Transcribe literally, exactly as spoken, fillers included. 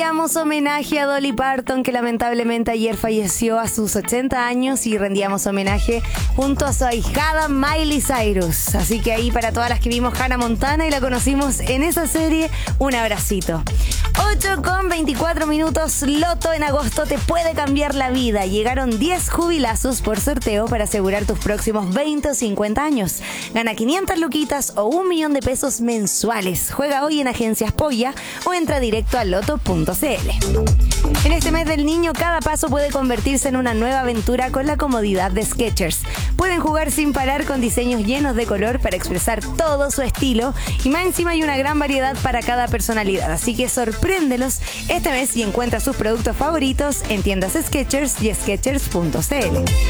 rendíamos homenaje a Dolly Parton, que lamentablemente ayer falleció a sus ochenta años, y rendíamos homenaje junto a su ahijada Miley Cyrus. Así que ahí, para todas las que vimos Hannah Montana y la conocimos en esa serie, un abracito. ocho con veinticuatro minutos. Loto en agosto te puede cambiar la vida. Llegaron diez jubilazos por sorteo para asegurar tus próximos veinte o cincuenta años. Gana quinientas luquitas o un millón de pesos mensuales. Juega hoy en Agencias Polla o entra directo a loto punto c l. En este mes del niño, cada paso puede convertirse en una nueva aventura con la comodidad de Skechers. Pueden jugar sin parar con diseños llenos de color para expresar todo su estilo, y más encima hay una gran variedad para cada personalidad. Así que sorpréndelos este mes y encuentra sus productos favoritos en tiendas Skechers y skechers punto c l.